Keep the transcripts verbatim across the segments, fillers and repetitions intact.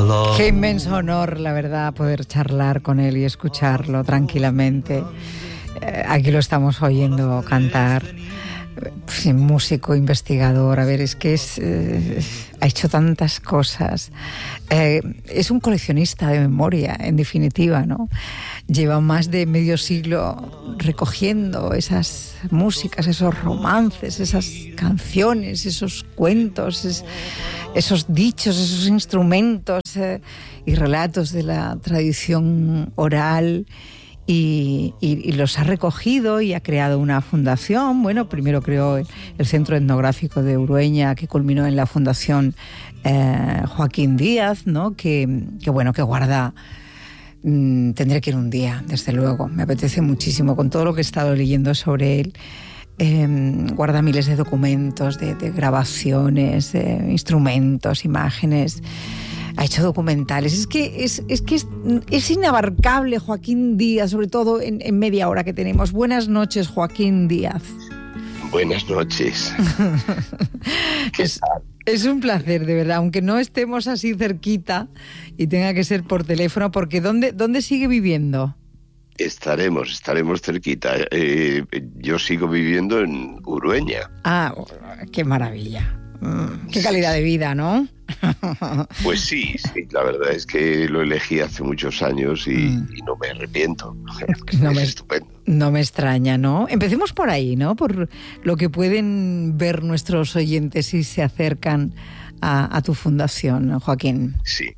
Qué inmenso honor, la verdad, poder charlar con él y escucharlo tranquilamente. Eh, aquí lo estamos oyendo cantar. Sí, músico, investigador, a ver, es que es, eh, ha hecho tantas cosas. Eh, es un coleccionista de memoria, en definitiva, ¿no? Lleva más de medio siglo recogiendo esas músicas, esos romances, esas canciones, esos cuentos, es, esos dichos, esos instrumentos eh, y relatos de la tradición oral. Y, y, y los ha recogido y ha creado una fundación. Bueno, primero creó el, el Centro Etnográfico de Urueña, que culminó en la Fundación eh, Joaquín Díaz, ¿no? Que, que bueno, que guarda... Mmm, tendré que ir un día, desde luego. Me apetece muchísimo, con todo lo que he estado leyendo sobre él. Eh, guarda miles de documentos, de, de grabaciones, de instrumentos, imágenes... Ha hecho documentales. Es que es, es, que es, es inabarcable Joaquín Díaz, sobre todo en, en media hora que tenemos. Buenas noches, Joaquín Díaz. Buenas noches. es, es un placer, de verdad, aunque no estemos así cerquita y tenga que ser por teléfono, porque ¿dónde, dónde sigue viviendo? Estaremos, estaremos cerquita. Eh, yo sigo viviendo en Urueña. Ah, qué maravilla. Qué calidad de vida, ¿no? Pues sí, sí, la verdad es que lo elegí hace muchos años y, mm. y no me arrepiento. No es me, estupendo. No me extraña, ¿no? Empecemos por ahí, ¿no? Por lo que pueden ver nuestros oyentes si se acercan a, a tu fundación, Joaquín. Sí.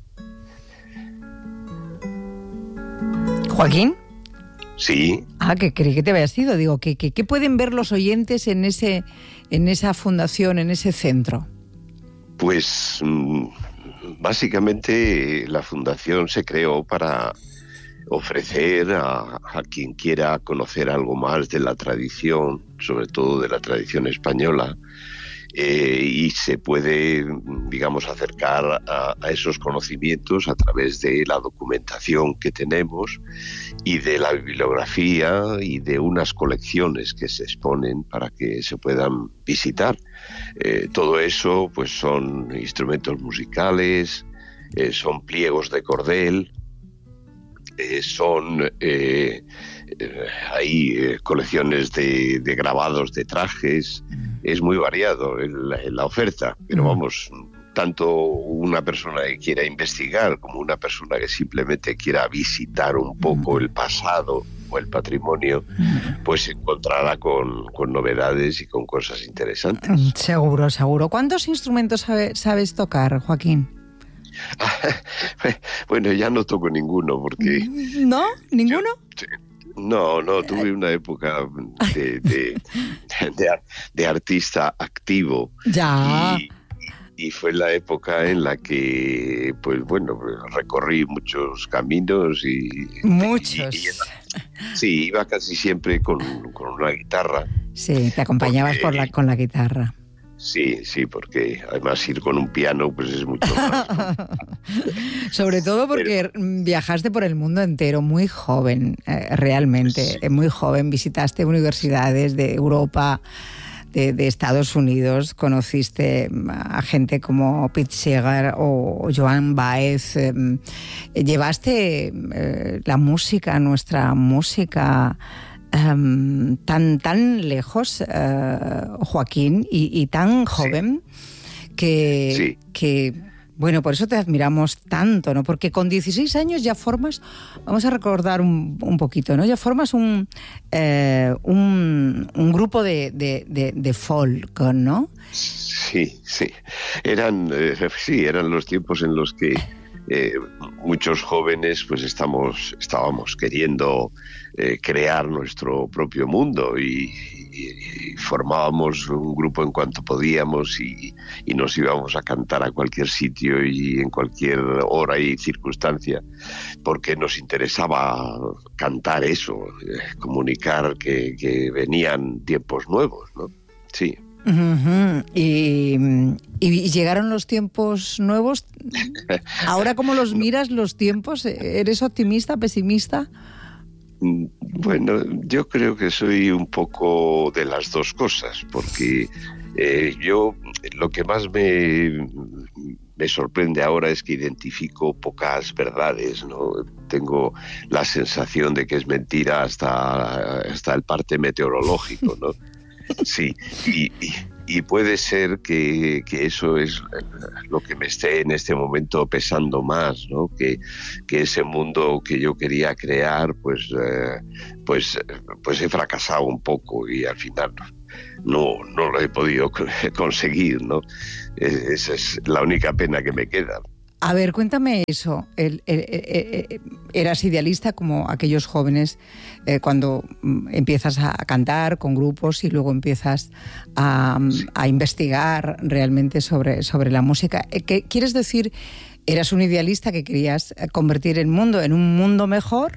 ¿Joaquín? Sí. Ah, que creí que te habías ido. Digo, ¿qué, qué, qué pueden ver los oyentes en ese, en esa fundación, en ese centro? Pues básicamente la fundación se creó para ofrecer a, a quien quiera conocer algo más de la tradición, sobre todo de la tradición española, eh, y se puede, digamos, acercar a, a esos conocimientos a través de la documentación que tenemos y de la bibliografía y de unas colecciones que se exponen para que se puedan visitar. Eh, todo eso pues son instrumentos musicales, eh, son pliegos de cordel, eh, son eh, eh, hay eh, colecciones de, de grabados de trajes. Es muy variado en la, en la oferta, pero vamos, tanto una persona que quiera investigar como una persona que simplemente quiera visitar un poco el pasado o el patrimonio, pues se encontrará con, con novedades y con cosas interesantes. Seguro, seguro. ¿Cuántos instrumentos sabe, sabes tocar, Joaquín? Bueno, ya no toco ninguno porque... ¿No? ¿Ninguno? Yo, no, no, tuve una época de, de, de, de artista activo. Ya. Y, y fue la época en la que, pues bueno, recorrí muchos caminos y... Muchos. Y, y, y, sí, iba casi siempre con, con una guitarra. Sí, te acompañabas porque, por la, con la guitarra. Sí, sí, porque además ir con un piano pues es mucho más, ¿no? Sobre todo porque Pero... viajaste por el mundo entero muy joven, eh, realmente, sí. muy joven. Visitaste universidades de Europa, de, de Estados Unidos, conociste a gente como Pete Seeger o Joan Baez. Eh, llevaste eh, la música, nuestra música... Um, tan tan lejos, uh, Joaquín, y, y tan joven, sí. que, sí. que, bueno, por eso te admiramos tanto, ¿no? Porque con dieciséis años ya formas, vamos a recordar un, un poquito, ¿no? Ya formas un, eh, un, un grupo de, de, de, de folk, ¿no? Sí, sí. Eran, eh, sí, eran los tiempos en los que Eh, muchos jóvenes pues estamos estábamos queriendo eh, crear nuestro propio mundo y, y, y formábamos un grupo en cuanto podíamos y, y nos íbamos a cantar a cualquier sitio y en cualquier hora y circunstancia porque nos interesaba cantar eso, eh, comunicar que, que venían tiempos nuevos, ¿no? Sí. Uh-huh. y, y llegaron los tiempos nuevos. Ahora, ¿cómo los miras los tiempos? ¿Eres optimista, pesimista? Bueno, yo creo que soy un poco de las dos cosas, porque eh, yo lo que más me, me sorprende ahora es que identifico pocas verdades, ¿no? Tengo la sensación de que es mentira hasta, hasta el parte meteorológico, ¿no? Sí, y, y, y puede ser que, que eso es lo que me esté en este momento pesando más, ¿no? Que, que ese mundo que yo quería crear, pues, eh, pues, pues he fracasado un poco y al final no, no lo he podido conseguir, ¿no? Esa es la única pena que me queda. A ver, cuéntame eso. El, el, el, el, ¿Eras idealista como aquellos jóvenes eh, cuando empiezas a cantar con grupos y luego empiezas a, sí. a investigar realmente sobre, sobre la música? ¿Qué quieres decir? ¿Eras un idealista que querías convertir el mundo en un mundo mejor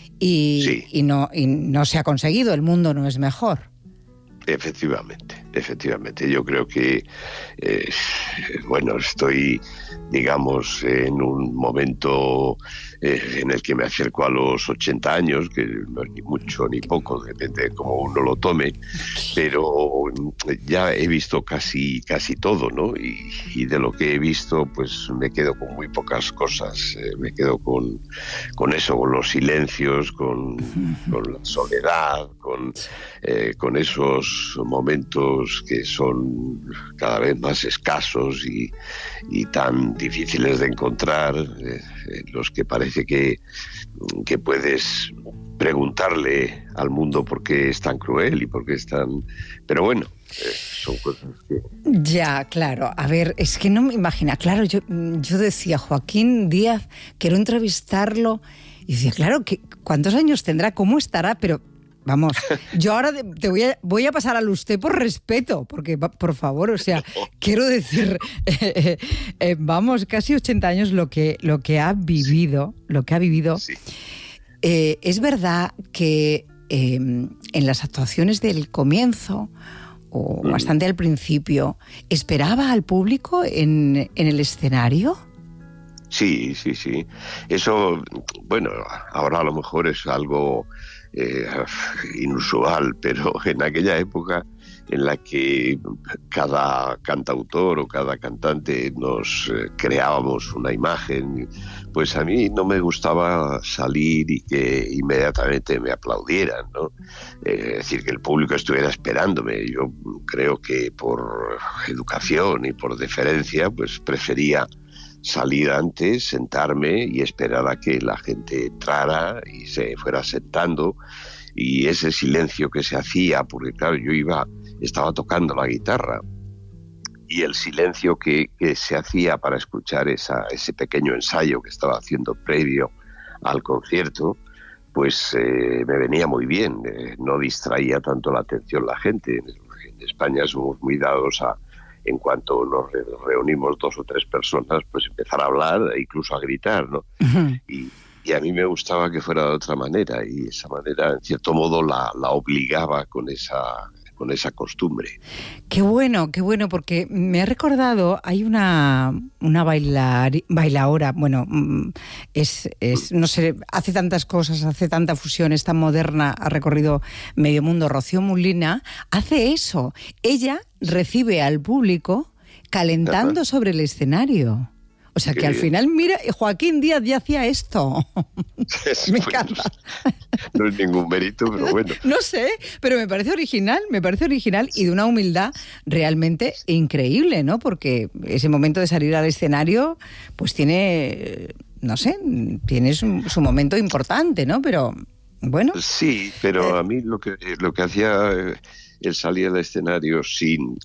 y, sí. y, no, y no se ha conseguido? El mundo no es mejor. Efectivamente, efectivamente. Yo creo que, eh, bueno, estoy, digamos, en un momento eh, en el que me acerco a los ochenta años, que no es ni mucho ni poco, depende de cómo uno lo tome, pero ya he visto casi, casi todo, ¿no? Y, y de lo que he visto, pues me quedo con muy pocas cosas. Eh, me quedo con, con eso, con los silencios, con, con la soledad, con, eh, con esos momentos que son cada vez más escasos y, y tan difíciles de encontrar, eh, en los que parece que, que puedes preguntarle al mundo por qué es tan cruel y por qué es tan... Pero bueno, eh, son cosas que... Ya, claro. A ver, es que no me imagina. Claro, yo, yo decía, Joaquín Díaz, quiero entrevistarlo. Y decía, claro, ¿qué, ¿cuántos años tendrá? ¿Cómo estará? Pero... Vamos, yo ahora te voy a, voy a pasar al usted por respeto, porque, por favor, o sea, quiero decir, eh, eh, vamos, casi ochenta años lo que, lo que ha vivido, lo que ha vivido. Sí. Eh, es verdad que eh, en las actuaciones del comienzo, o mm. bastante al principio, ¿esperaba al público en, en el escenario? Sí, sí, sí. Eso, bueno, ahora a lo mejor es algo... Eh, inusual, pero en aquella época en la que cada cantautor o cada cantante nos eh, creábamos una imagen, pues a mí no me gustaba salir y que inmediatamente me aplaudieran, ¿no? Eh, es decir, que el público estuviera esperándome. Yo creo que por educación y por deferencia, pues prefería salir antes, sentarme y esperar a que la gente entrara y se fuera sentando, y ese silencio que se hacía, porque claro, yo iba, estaba tocando la guitarra, y el silencio que, que se hacía para escuchar esa, ese pequeño ensayo que estaba haciendo previo al concierto, pues eh, me venía muy bien, eh, no distraía tanto la atención la gente. En España somos muy dados a, en cuanto nos reunimos dos o tres personas, pues empezar a hablar e incluso a gritar, ¿no? Uh-huh. Y, y a mí me gustaba que fuera de otra manera, y esa manera, en cierto modo, la, la obligaba con esa, con esa costumbre. Qué bueno, qué bueno, porque me ha recordado, hay una, una bailar, bailaora, bueno, es, es, no sé, hace tantas cosas, hace tanta fusión, es tan moderna, ha recorrido medio mundo, Rocío Molina, hace eso. Ella recibe al público calentando Ajá. sobre el escenario. O sea, Qué que al bien. Final, mira, Joaquín Díaz ya hacía esto. Me encanta. No es ningún mérito, pero bueno. No sé, pero me parece original, me parece original y de una humildad realmente increíble, ¿no? Porque ese momento de salir al escenario, pues tiene, no sé, tiene su, su momento importante, ¿no? Pero, bueno. Sí, pero eh, a mí lo que, lo que hacía... el salir al escenario sin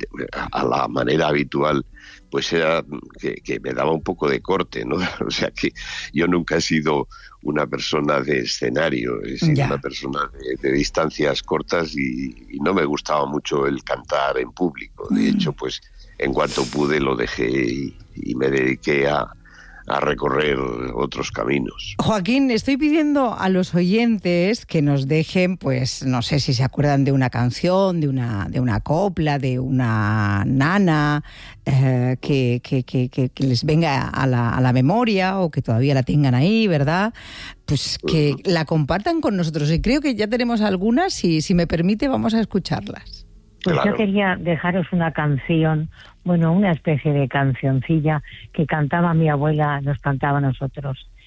a la manera habitual, pues era que, que me daba un poco de corte, ¿no? O sea que yo nunca he sido una persona de escenario, he sido ya. una persona de, de distancias cortas y, y no me gustaba mucho el cantar en público. De hecho, pues en cuanto pude lo dejé y, y me dediqué a a recorrer otros caminos. Joaquín, estoy pidiendo a los oyentes que nos dejen, pues, no sé si se acuerdan de una canción, de una, de una copla, de una nana, eh, que, que, que, que les venga a la, a la memoria o que todavía la tengan ahí, ¿verdad? Pues que uh-huh. la compartan con nosotros. Y creo que ya tenemos algunas y si me permite vamos a escucharlas. Pues Claro. yo quería dejaros una canción, bueno, una especie de cancioncilla que cantaba mi abuela, nos cantaba a nosotros.